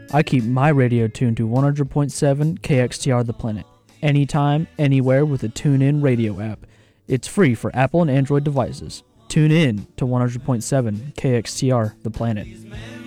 I keep my radio tuned to 100.7 KXTR The Planet, anytime, anywhere with a TuneIn radio app. It's free for Apple and Android devices. Tune in to 100.7 KXTR The Planet.